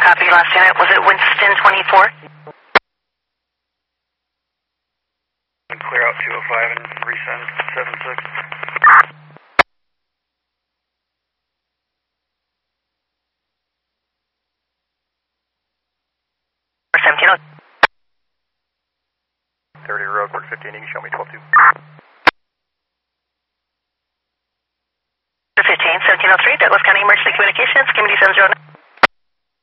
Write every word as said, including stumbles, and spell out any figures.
Copy, last unit. Was it Winston twenty-four? Clear out two oh five and resend seven six. seventeen oh. thirty roadwork fifteen, you can show me twelve two. fifteen, seventeen oh three, Douglas County Emergency Communications, give me seven zero nine.